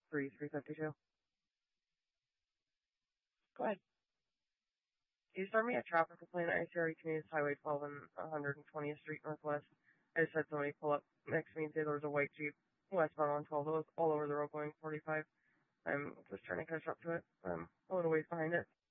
352. Go ahead. You start me a traffic complaint at ICRE Communities Highway 12 and 120th Street Northwest. I just had somebody pull up next to me and say there was a white Jeep westbound on 12. It was all over the road going 45. I'm just trying to catch up to it. I'm a little ways behind it.